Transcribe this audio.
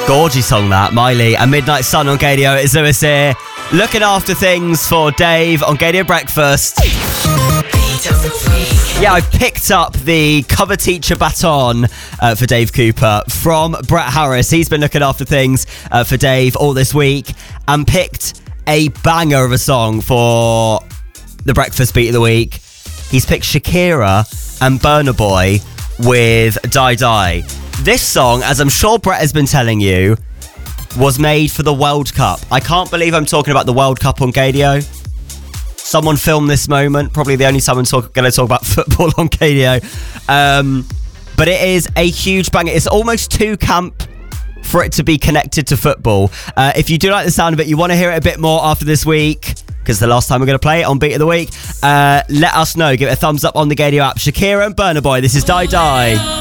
Gorgy song that, Miley and Midnight Sun on Gadio. It's Lewis here, looking after things for Dave on Gadio Breakfast. Yeah, I picked up the cover teacher baton for Dave Cooper from Brett Harris. He's been looking after things for Dave all this week and picked a banger of a song for the Breakfast Beat of the Week. He's picked Shakira and Burna Boy with Die Die. This song, as I'm sure Brett has been telling you, was made for the World Cup. I can't believe I'm talking about the World Cup on Gadio. Someone filmed this moment. Probably the only someone going to talk about football on Gadio. But it is a huge banger. It's almost too camp for it to be connected to football. If you do like the sound of it, you want to hear it a bit more after this week, because the last time we're going to play it on Beat of the Week, let us know. Give it a thumbs up on the Gadio app. Shakira and Burna Boy. This is Die Die.